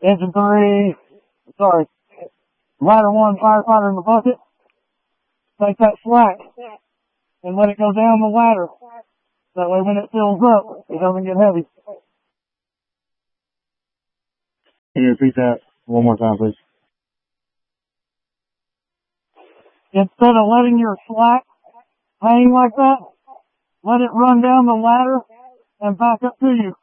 Engine 3, sorry, ladder 1 firefighter in the bucket. Take that slack and let it go down the ladder. That way when it fills up, it doesn't get heavy. Can you repeat that one more time, please? Instead of letting your slack hang like that, let it run down the ladder and back up to you.